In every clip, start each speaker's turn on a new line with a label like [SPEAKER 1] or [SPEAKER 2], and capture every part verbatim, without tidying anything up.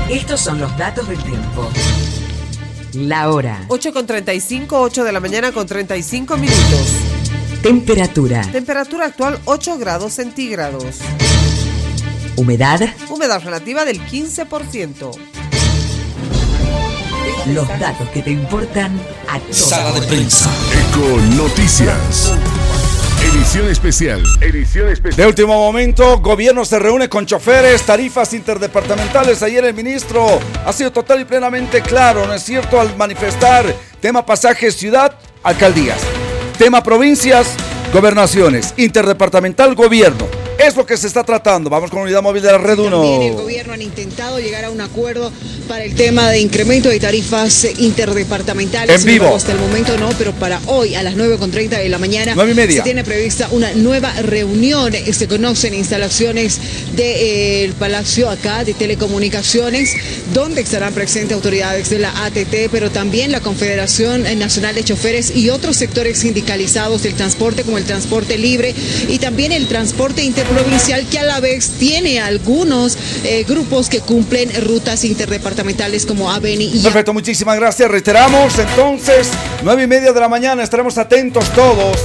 [SPEAKER 1] Estos son los datos del tiempo. La hora.
[SPEAKER 2] ocho con treinta y cinco, ocho de la mañana con treinta y cinco minutos.
[SPEAKER 1] Temperatura.
[SPEAKER 2] Temperatura actual ocho grados centígrados.
[SPEAKER 1] Humedad.
[SPEAKER 2] Humedad relativa del quince por ciento.
[SPEAKER 1] Los datos que te importan a todos.
[SPEAKER 3] Sala de prensa. Eco Noticias. Edición especial. Edición especial.
[SPEAKER 4] De último momento, gobierno se reúne con choferes, tarifas interdepartamentales. Ayer el ministro ha sido total y plenamente claro, ¿no es cierto?, al manifestar tema pasajes ciudad, alcaldías, tema provincias, gobernaciones, interdepartamental, gobierno. Es lo que se está tratando. Vamos con Unidad Móvil de la Red uno.
[SPEAKER 5] También el gobierno han intentado llegar a un acuerdo para el tema de incremento de tarifas interdepartamentales.
[SPEAKER 4] En vivo.
[SPEAKER 5] Hasta el momento no, pero para hoy a las nueve con treinta de la mañana
[SPEAKER 4] nueve y media.
[SPEAKER 5] se tiene prevista una nueva reunión. Se conocen instalaciones del Palacio acá de Telecomunicaciones, donde estarán presentes autoridades de la A T T, pero también la Confederación Nacional de Choferes y otros sectores sindicalizados del transporte, como el transporte libre y también el transporte interprovincial, que a la vez tiene algunos eh, grupos que cumplen rutas interdepartamentales como Aveni y...
[SPEAKER 4] Perfecto, muchísimas gracias. Reiteramos, entonces, nueve y media de la mañana, estaremos atentos todos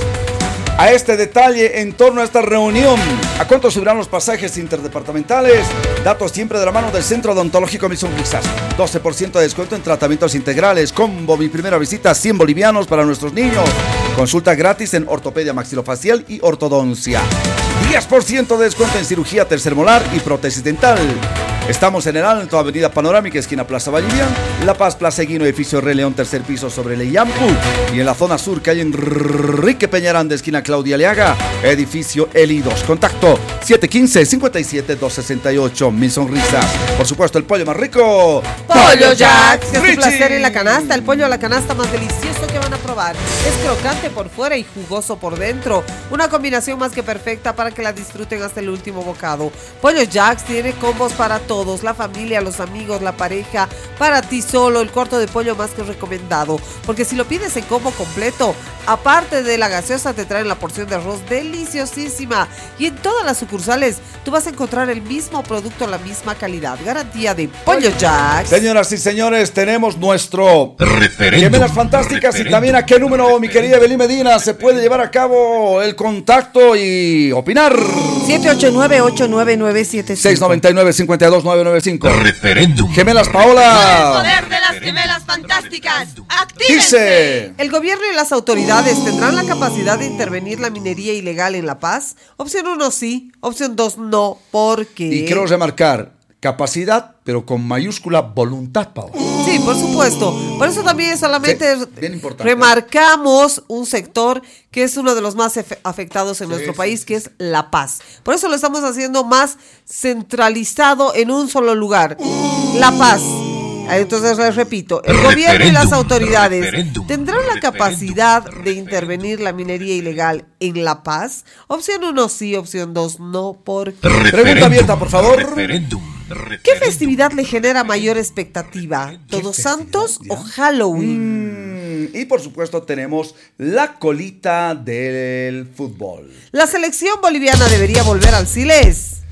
[SPEAKER 4] a este detalle en torno a esta reunión. ¿A cuánto subirán los pasajes interdepartamentales? Datos siempre de la mano del Centro Odontológico Mil Sonrisas. doce por ciento de descuento en tratamientos integrales. Combo Mi Primera Visita, cien bolivianos para nuestros niños. Consulta gratis en ortopedia maxilofacial y ortodoncia. diez por ciento de descuento en cirugía tercermolar y prótesis dental. Estamos en el Alto, Avenida Panorámica, esquina Plaza Vallivian, La Paz, Plaza Eguino, edificio Rey León, tercer piso sobre Leyampu. Y en la zona sur, calle Enrique Peñaranda, esquina Claudia Leaga, edificio Elidos. Contacto siete uno cinco, cinco siete, dos seis ocho. Mil Sonrisas. Por supuesto, el pollo más rico.
[SPEAKER 2] Pollo Jack. Es un placer en la canasta. El pollo a la canasta más delicioso que van a probar. Es crocante por fuera y jugoso por dentro. Una combinación más que perfecta para que la disfruten hasta el último bocado. Pollo Jack tiene combos para todos, la familia, los amigos, la pareja, para ti solo, el corto de pollo más que recomendado, porque si lo pides en combo completo, aparte de la gaseosa te traen la porción de arroz deliciosísima, y en todas las sucursales tú vas a encontrar el mismo producto, la misma calidad, garantía de Pollo Jack.
[SPEAKER 4] Señoras y señores, tenemos nuestro
[SPEAKER 3] Referéndum.
[SPEAKER 4] Gemelas Fantásticas.
[SPEAKER 3] Referéndum.
[SPEAKER 4] Y también a qué número, mi querida Evelyn Medina, se puede llevar a cabo el contacto y opinar.
[SPEAKER 2] siete ocho nueve, ocho nueve nueve siete cinco.
[SPEAKER 4] seis nueve nueve, cinco dos nueve nueve cinco.
[SPEAKER 3] Referéndum.
[SPEAKER 4] Gemelas Paola.
[SPEAKER 6] Poder de las gemelas fantásticas. ¡Actívense!
[SPEAKER 4] Dice:
[SPEAKER 2] El gobierno y las autoridades tendrán la capacidad de intervenir la minería ilegal en La Paz. Opción uno sí, opción dos no, porque...
[SPEAKER 4] Y quiero remarcar, capacidad, pero con mayúscula voluntad, Paola.
[SPEAKER 2] Sí, por supuesto. Por eso también solamente
[SPEAKER 4] Sí, bien importante.
[SPEAKER 2] remarcamos un sector que es uno de los más efe- afectados en
[SPEAKER 4] Sí,
[SPEAKER 2] nuestro
[SPEAKER 4] sí,
[SPEAKER 2] país,
[SPEAKER 4] sí,
[SPEAKER 2] que es La Paz. Por eso lo estamos haciendo más centralizado en un solo lugar, La Paz. Entonces les repito, el gobierno y las
[SPEAKER 3] Referéndum,
[SPEAKER 2] autoridades
[SPEAKER 3] referéndum,
[SPEAKER 2] tendrán la
[SPEAKER 3] referéndum,
[SPEAKER 2] capacidad de
[SPEAKER 3] referéndum.
[SPEAKER 2] intervenir la minería ilegal en La Paz. Opción uno sí, opción dos no, porque...
[SPEAKER 4] Pregunta abierta, por favor.
[SPEAKER 3] Referéndum.
[SPEAKER 2] ¿Qué festividad le genera mayor expectativa? ¿Todos Santos o Halloween?
[SPEAKER 4] Mm, y por supuesto tenemos la colita del fútbol.
[SPEAKER 2] La selección boliviana debería volver al Siles.